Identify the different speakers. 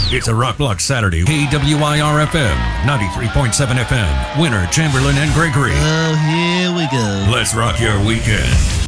Speaker 1: It's a Rock Block Saturday. KWIR-FM, 93.7 FM. Winner, Chamberlain, and Gregory.
Speaker 2: Oh, here we go.
Speaker 1: Let's rock your weekend.